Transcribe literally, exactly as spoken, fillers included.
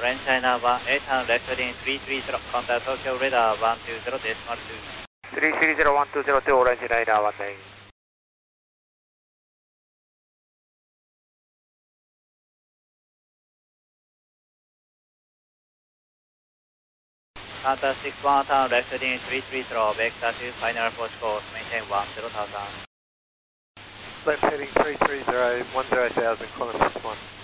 Orange China one eight hundred left heading three three zero, contact Tokyo radar one two zero decimal two. three three zero one two zero two, Orange China one nine. Contact six one thousand left heading three three zero, vector to final approach course, maintain one zero thousand. Left heading three three zero, one zero thousand, climb six one.